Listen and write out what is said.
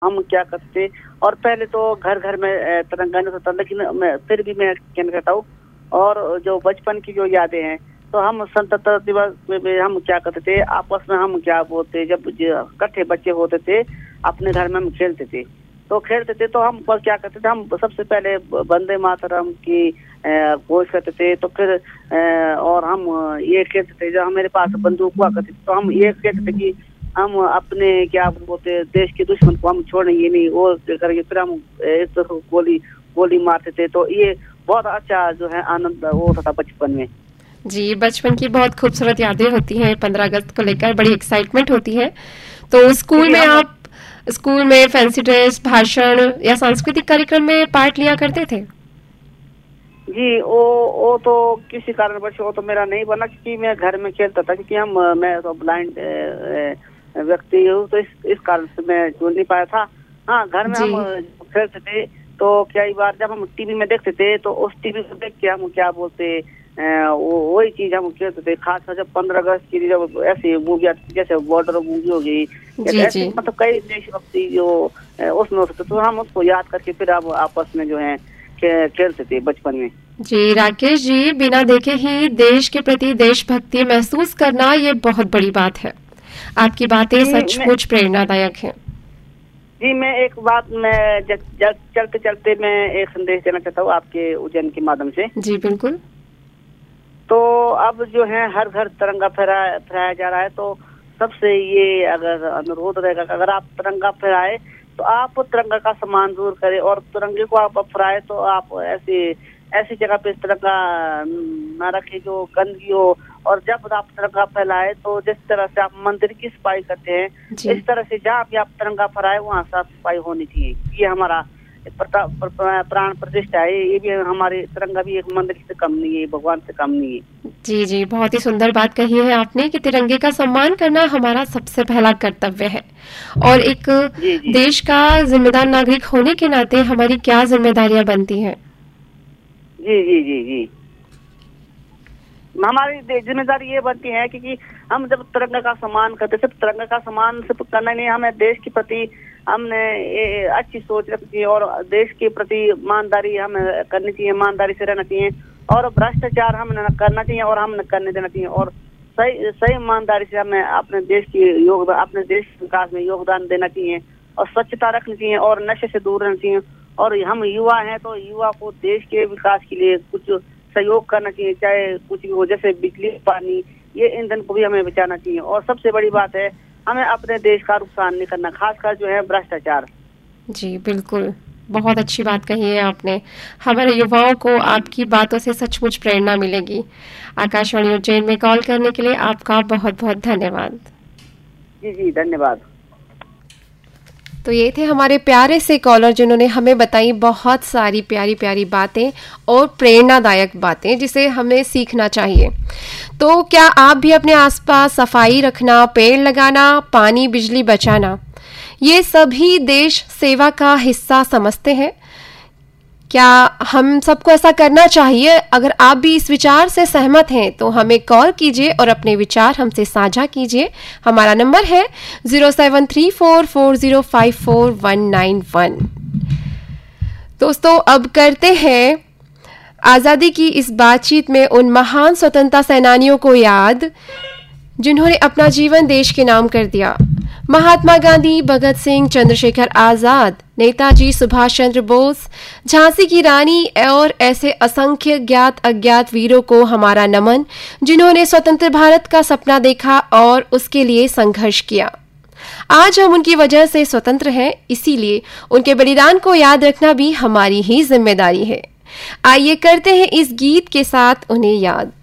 हम क्या करते थे। और पहले तो घर घर में तिरंगा नहीं होता, लेकिन फिर भी मैं कहना चाहता हूँ। और जो बचपन की जो यादें हैं, तो हम स्वतंत्रता दिवस में हम क्या करते थे, आपस में हम क्या बोलते, जब इकट्ठे बच्चे होते थे अपने घर में हम खेलते थे, तो हम पर क्या करते थे, हम सबसे पहले वंदे मातरम की घोष करते थे। तो फिर और हम ये कहते थे, जब हमारे पास बंदूक हुआ करती थी तो हम ये कहते थे कि हम अपने क्या बोलते देश के दुश्मन को हम छोड़ेंगे नहीं, वो करके फिर हम एक तो गोली मारते थे। तो ये बहुत अच्छा जो है आनंद वो होता था बचपन में। जी, बचपन की बहुत खूबसूरत यादें होती हैं। 15 अगस्त को लेकर बड़ी एक्साइटमेंट होती है। तो स्कूल में फैंसी ड्रेस, भाषण या सांस्कृतिक कार्यक्रम में पार्ट लिया करते थे? जी, वो तो किसी कारणवश वो तो मेरा नहीं बना, क्योंकि मैं घर में खेलता था, क्योंकि मैं तो ब्लाइंड व्यक्ति हूँ, तो इस कारण से मैं जुड़ नहीं पाया था। हाँ, घर में हम खेलते थे, तो कई बार जब हम टीवी में देखते थे तो उस टीवी को देख के हम क्या बोलते वही चीज हम खेलते थे। खासकर जब 15 अगस्त की जब ऐसी मूवी आती, जैसे बॉर्डर मूवी हो गई, मतलब कई देशभक्ति जो उसमें होते थे, तो हम उसको याद करके फिर अब आपस में जो है खेलते थे बचपन में। जी राकेश जी, बिना देखे ही देश के प्रति देशभक्ति महसूस करना ये बहुत बड़ी बात है। आपकी बातें सचमुच प्रेरणादायक हैं। जी, मैं एक बात मैं चलते चलते मैं एक संदेश देना चाहता हूँ आपके उज्जैन के माध्यम से। जी बिल्कुल। तो अब जो है हर घर तिरंगा फहराया जा रहा है, तो सबसे ये अगर अनुरोध रहेगा कि अगर आप तिरंगा फहराए तो आप तिरंगा का सम्मान जरूर करें, और तिरंगे को आप फहराए तो आप ऐसी जगह पे तिरंगा न रखें जो गंदगी हो। और जब आप तिरंगा फैलाए तो जिस तरह से आप मंदिर की सफाई करते हैं, इस तरह से जहाँ भी आप तिरंगा फहराए वहाँ साफ सफाई होनी चाहिए। ये हमारा प्राण प्रतिष्ठा है, ये भी हमारे तिरंगा भी एक मंदिर से कम नहीं है, भगवान से कम नहीं है। जी जी, बहुत ही सुंदर बात कही है आपने कि तिरंगे का सम्मान करना हमारा सबसे पहला कर्तव्य है। और एक देश का जिम्मेदार नागरिक होने के नाते हमारी क्या जिम्मेदारियां बनती हैं? जी जी जी जी, हमारी जिम्मेदारी ये बनती है कि हम जब तिरंगा का सम्मान करते, सिर्फ तिरंगा का सम्मान सिर्फ करना नहीं, हमें देश के प्रति हमने अच्छी सोच रखनी चाहिए, और देश के प्रति ईमानदारी हमें करनी चाहिए, ईमानदारी से रहना चाहिए, और भ्रष्टाचार हमें न करना चाहिए और हम न करने देना चाहिए, और सही ईमानदारी से हमें अपने देश के विकास में योगदान देना चाहिए, और स्वच्छता रखनी चाहिए, और नशे से दूर रहना चाहिए। और हम युवा हैं तो युवा को देश के विकास के लिए कुछ सहयोग करना चाहिए, चाहे कुछ भी हो, जैसे बिजली, पानी, ये ईंधन को भी हमें बचाना चाहिए। और सबसे बड़ी बात है, हमें अपने देश का नुकसान नहीं करना, खासकर जो है भ्रष्टाचार। जी बिल्कुल, बहुत अच्छी बात कही है आपने। हमारे युवाओं को आपकी बातों से सचमुच प्रेरणा मिलेगी। आकाशवाणी उज्जैन में कॉल करने के लिए आपका बहुत बहुत धन्यवाद। जी जी, धन्यवाद। तो ये थे हमारे प्यारे से कॉलर जिन्होंने हमें बताई बहुत सारी प्यारी प्यारी बातें और प्रेरणादायक बातें जिसे हमें सीखना चाहिए। तो क्या आप भी अपने आसपास सफाई रखना, पेड़ लगाना, पानी बिजली बचाना, ये सभी देश सेवा का हिस्सा समझते हैं? क्या हम सबको ऐसा करना चाहिए? अगर आप भी इस विचार से सहमत हैं तो हमें कॉल कीजिए और अपने विचार हमसे साझा कीजिए। हमारा नंबर है 07344054191। दोस्तों, अब करते हैं आजादी की इस बातचीत में उन महान स्वतंत्रता सेनानियों को याद जिन्होंने अपना जीवन देश के नाम कर दिया। महात्मा गांधी, भगत सिंह, चंद्रशेखर आजाद, नेताजी सुभाष चंद्र बोस, झांसी की रानी और ऐसे असंख्य ज्ञात अज्ञात वीरों को हमारा नमन, जिन्होंने स्वतंत्र भारत का सपना देखा और उसके लिए संघर्ष किया। आज हम उनकी वजह से स्वतंत्र हैं, इसीलिए उनके बलिदान को याद रखना भी हमारी ही जिम्मेदारी है। आइए करते हैं इस गीत के साथ उन्हें याद।